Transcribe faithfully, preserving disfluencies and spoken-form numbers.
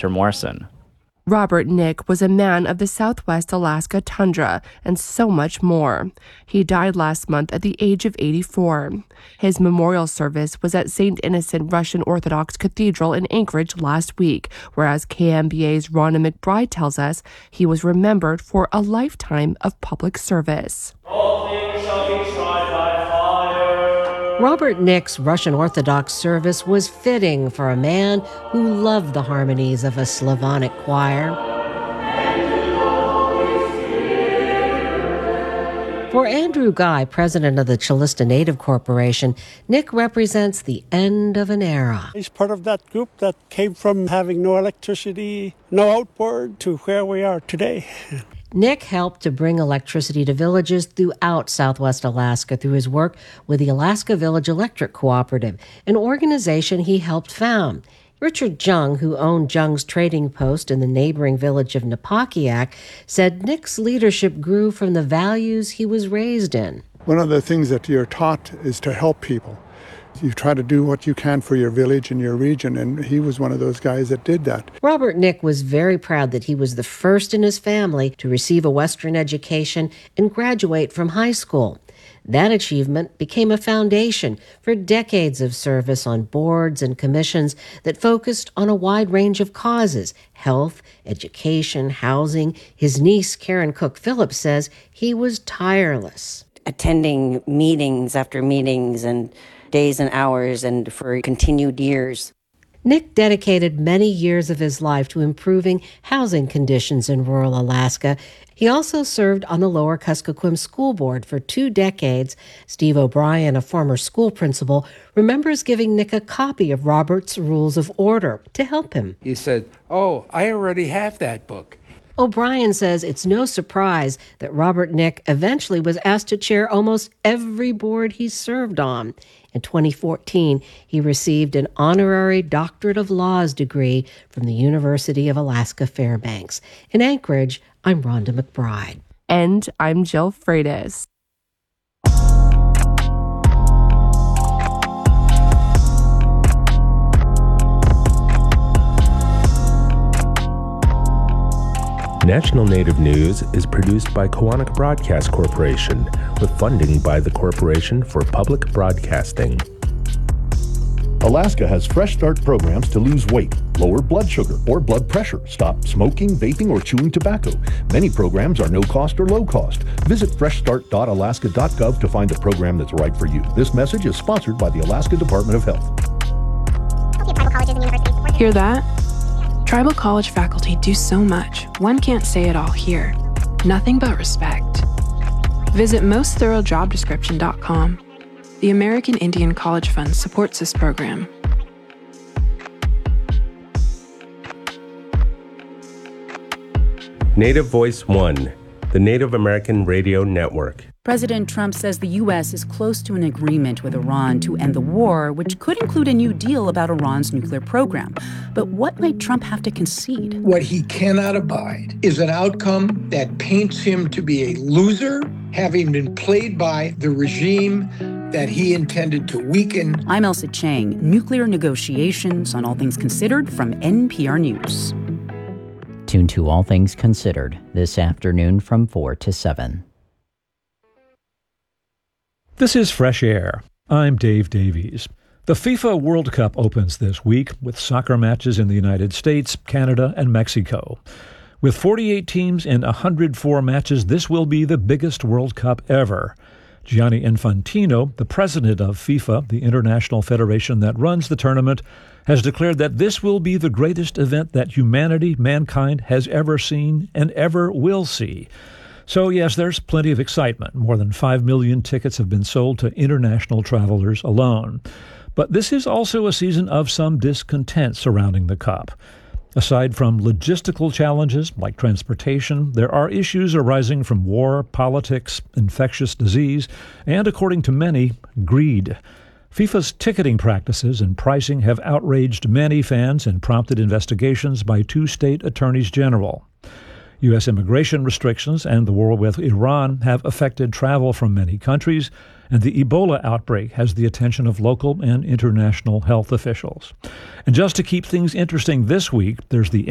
Hunter Morrison. Robert Nick was a man of the Southwest Alaska tundra and so much more. He died last month at the age of eighty-four. His memorial service was at Saint Innocent Russian Orthodox Cathedral in Anchorage last week, whereas K M B A's Rhonda McBride tells us he was remembered for a lifetime of public service. All things shall be tried by fire. Robert Nick's Russian Orthodox service was fitting for a man who loved the harmonies of a Slavonic choir. For Andrew Guy, president of the Chilista Native Corporation, Nick represents the end of an era. He's part of that group that came from having no electricity, no outboard, to where we are today. Nick helped to bring electricity to villages throughout Southwest Alaska through his work with the Alaska Village Electric Cooperative, an organization he helped found. Richard Jung, who owned Jung's Trading Post in the neighboring village of Napakiak, said Nick's leadership grew from the values he was raised in. One of the things that you're taught is to help people. You try to do what you can for your village and your region, and he was one of those guys that did that. Robert Nick was very proud that he was the first in his family to receive a Western education and graduate from high school. That achievement became a foundation for decades of service on boards and commissions that focused on a wide range of causes: health, education, housing. His niece, Karen Cook Phillips, says he was tireless. Attending meetings after meetings and days and hours and for continued years. Nick dedicated many years of his life to improving housing conditions in rural Alaska. He also served on the Lower Kuskokwim School Board for two decades. Steve O'Brien, a former school principal, remembers giving Nick a copy of Robert's Rules of Order to help him. He said, "Oh, I already have that book." O'Brien says it's no surprise that Robert Nick eventually was asked to chair almost every board he served on. In twenty fourteen, he received an honorary Doctorate of Laws degree from the University of Alaska Fairbanks. In Anchorage, I'm Rhonda McBride. And I'm Jill Freitas. National Native News is produced by Koahnic Broadcast Corporation with funding by the Corporation for Public Broadcasting. Alaska has Fresh Start programs to lose weight, lower blood sugar or blood pressure, stop smoking, vaping, or chewing tobacco. Many programs are no cost or low cost. Visit fresh start dot alaska dot gov to find a program that's right for you. This message is sponsored by the Alaska Department of Health. Hear that? Tribal college faculty do so much, one can't say it all here. Nothing but respect. Visit most thorough job description dot com. The American Indian College Fund supports this program. Native Voice One, the Native American Radio Network. President Trump says the U S is close to an agreement with Iran to end the war, which could include a new deal about Iran's nuclear program. But what might Trump have to concede? What he cannot abide is an outcome that paints him to be a loser, having been played by the regime that he intended to weaken. I'm Elsa Chang, Nuclear Negotiations on All Things Considered from N P R News. Tune to All Things Considered this afternoon from four to seven. This is Fresh Air. I'm Dave Davies. The FIFA World Cup opens this week with soccer matches in the United States, Canada, and Mexico. With forty-eight teams and one hundred four matches, this will be the biggest World Cup ever. Gianni Infantino, the president of FIFA, the international federation that runs the tournament, has declared that this will be the greatest event that humanity, mankind, has ever seen and ever will see. So, yes, there's plenty of excitement. More than five million tickets have been sold to international travelers alone. But this is also a season of some discontent surrounding the Cup. Aside from logistical challenges like transportation, there are issues arising from war, politics, infectious disease, and, according to many, greed. FIFA's ticketing practices and pricing have outraged many fans and prompted investigations by two state attorneys general. U S immigration restrictions and the war with Iran have affected travel from many countries, and the Ebola outbreak has the attention of local and international health officials. And just to keep things interesting this week, there's the